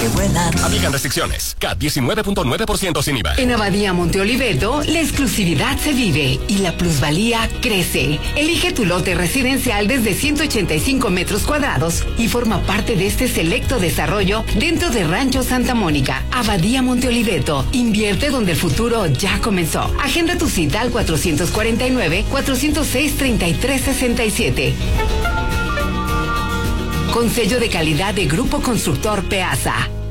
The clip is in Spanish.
que vuelan. Aplican restricciones. CAT 19.9% sin IVA. En Abadía Monte Oliveto, la exclusividad se vive y la plusvalía crece. Elige tu lote residencial desde 185 metros cuadrados y forma parte de este selecto desarrollo dentro de Rancho Santa Mónica. Abadía Monte Oliveto. Invierte donde el futuro ya comenzó. Agenda tu cita al 449-406-3367. Con sello de calidad de Grupo Constructor Peasa.